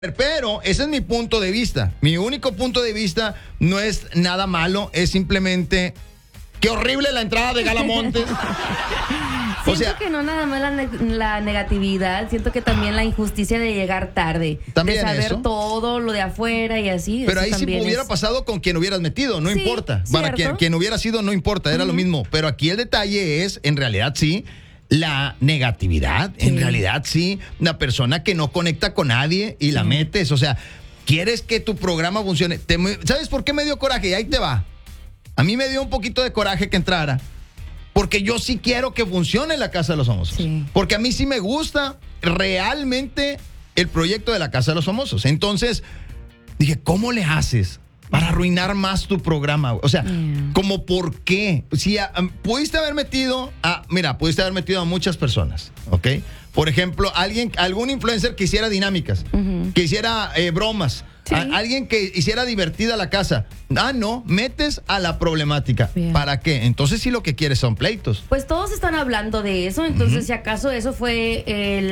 Pero ese es mi punto de vista. Mi único punto de vista no es nada malo, es simplemente qué horrible la entrada de Gala Montes. Siento que no nada más la negatividad, siento que también la injusticia de llegar tarde, ¿También de saber eso? todo lo de afuera y así. Pero eso ahí sí hubiera pasado con quien hubieras metido, no Sí, importa. Para ¿cierto? quien hubiera sido, no importa, era lo mismo. Pero aquí el detalle es, en realidad sí, la negatividad. En realidad sí, una persona que no conecta con nadie y la metes. O sea, quieres que tu programa funcione. ¿Sabes por qué me dio coraje? Y ahí te va. A mí me dio un poquito de coraje que entrara. Porque yo sí quiero que funcione la Casa de los Famosos. Sí. Porque a mí sí me gusta realmente el proyecto de la Casa de los Famosos. Entonces, dije, ¿cómo le haces para arruinar más tu programa? O sea, ¿cómo por qué? Si pudiste haber metido pudiste haber metido a muchas personas, ¿ok? Por ejemplo, algún influencer que hiciera dinámicas, que hiciera bromas. Sí. Alguien que hiciera divertida la casa. No, metes a la problemática. Bien. ¿Para qué? Entonces sí lo que quieres son pleitos. Pues todos están hablando de eso, entonces si acaso eso fue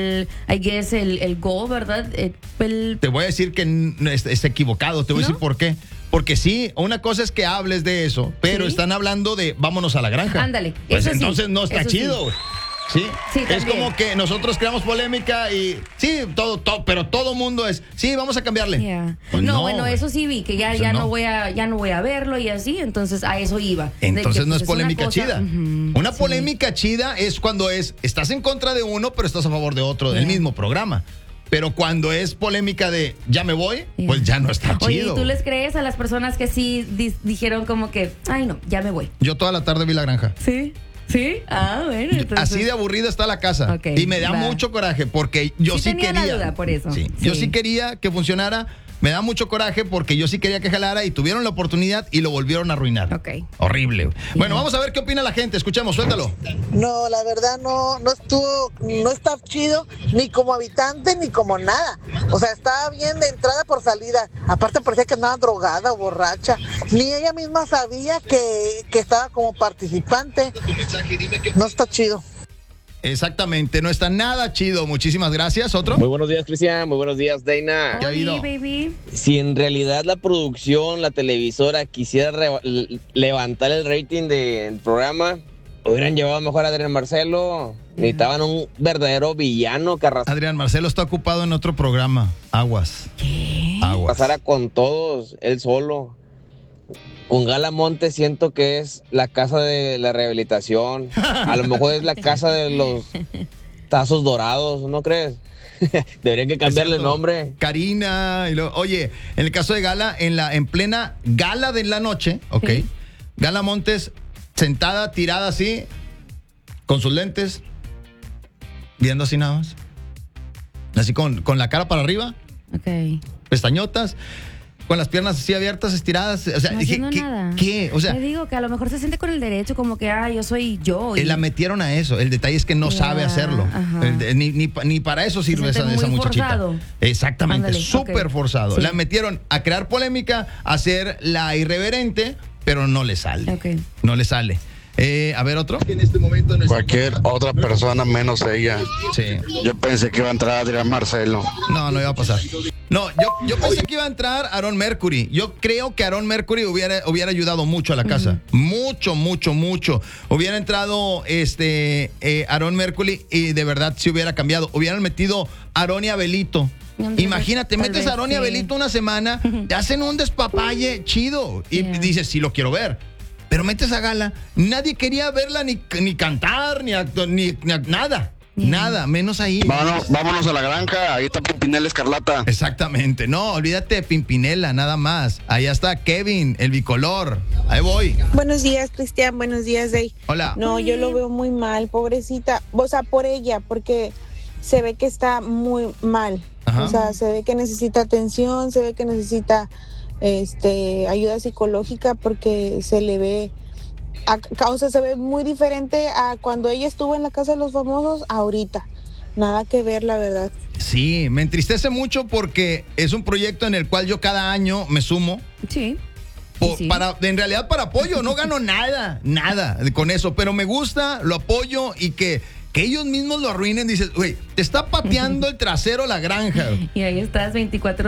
el go, ¿verdad? Te voy a decir que está equivocado, te voy a decir por qué. Porque sí, una cosa es que hables de eso, pero están hablando de vámonos a la granja. Ándale. Pues eso entonces no está chido. Sí, es como que nosotros creamos polémica y sí, pero todo mundo es, sí, vamos a cambiarle. Pues bueno, eso sí vi, que ya no voy a verlo y así, entonces a eso iba. Entonces no es polémica chida. Una polémica chida es cuando estás en contra de uno, pero estás a favor de otro del mismo programa. Pero cuando es polémica de ya me voy, pues ya no está chido. Oye, ¿y tú les crees a las personas que sí dijeron como que, ay no, ya me voy? Yo toda la tarde vi La Granja. Sí. ¿Sí? Bueno. Entonces... Así de aburrida está la casa. Okay, y me da mucho coraje porque yo sí quería. La duda por eso. Sí. Yo sí quería que funcionara. Me da mucho coraje porque yo sí quería que jalara y tuvieron la oportunidad y lo volvieron a arruinar. Ok. Horrible. Bueno, vamos a ver qué opina la gente. Escuchemos, suéltalo. No, la verdad no está chido ni como habitante ni como nada. O sea, estaba bien de entrada por salida. Aparte parecía que andaba drogada o borracha. Ni ella misma sabía que estaba como participante. No está chido. Exactamente, no está nada chido. Muchísimas gracias. ¿Otro? Muy buenos días, Cristian. Muy buenos días, Dana. Hola, baby. Si en realidad la producción, la televisora quisiera levantar el rating del programa, hubieran llevado mejor a Adrián Marcelo. Necesitaban un verdadero villano que Adrián Marcelo está ocupado en otro programa. Aguas. ¿Qué? Aguas. Pasara con todos, él solo. Con Gala Montes siento que es la casa de la rehabilitación. A lo mejor es la casa de los tazos dorados, ¿no crees? Deberían que cambiarle el nombre. Karina. Oye, en el caso de Gala, en plena gala de la noche, ¿ok? Sí. Gala Montes sentada, tirada así, con sus lentes, viendo así nada más. Así con la cara para arriba. Ok. Pestañotas. Con las piernas así abiertas, estiradas. O sea, no dije, nada. ¿qué? O sea, te digo que a lo mejor se siente con el derecho, como que, yo soy yo. La metieron a eso. El detalle es que no sabe hacerlo. Ni para eso sirve esa muchachita. Forzado. Exactamente, súper forzado. Sí. La metieron a crear polémica, a hacer la irreverente, pero no le sale. Okay. No le sale. A ver, otro. Cualquier otra persona menos ella. Sí. Yo pensé que iba a entrar Adrián Marcelo. No iba a pasar. No, yo pensé que iba a entrar Aaron Mercury. Yo creo que Aaron Mercury hubiera ayudado mucho a la casa. Mucho. Hubiera entrado Aaron Mercury y de verdad se hubiera cambiado. Hubieran metido a Aaron y Abelito. Imagínate, metes a Aaron y Abelito una semana, te hacen un despapalle chido y dices, sí lo quiero ver. Pero metes a Gala, nadie quería verla ni cantar, ni nada. Nada, menos ahí. Vámonos a la granja, ahí está Pimpinela Escarlata. Exactamente, no, olvídate de Pimpinela, nada más. Allá está Kevin, el bicolor. Ahí voy. Buenos días, Cristian, buenos días, Day. Hola. No, yo lo veo muy mal, pobrecita. O sea, por ella, porque se ve que está muy mal. Ajá. O sea, se ve que necesita atención, se ve que necesita ayuda psicológica porque se le ve, o sea, se ve muy diferente a cuando ella estuvo en la Casa de los Famosos ahorita. Nada que ver, la verdad. Sí, me entristece mucho porque es un proyecto en el cual yo cada año me sumo. Sí. En realidad para apoyo, no gano nada con eso, pero me gusta, lo apoyo y que que ellos mismos lo arruinen. Dices, güey, te está pateando el trasero la granja. Y ahí estás 24